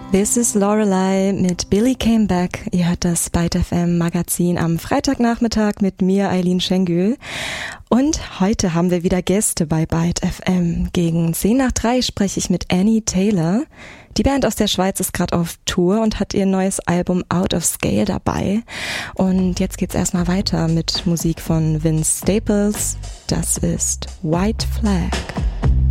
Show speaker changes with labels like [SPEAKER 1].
[SPEAKER 1] This is Lorelei mit Billy Came Back. Ihr hört das Byte FM Magazin am Freitagnachmittag mit mir, Eileen Schengül. Und heute haben wir wieder Gäste bei Byte FM. Gegen 2:10 spreche ich mit Annie Taylor. Die Band aus der Schweiz ist gerade auf Tour und hat ihr neues Album Out of Scale dabei. Und jetzt geht's erstmal weiter mit Musik von Vince Staples. Das ist White Flag.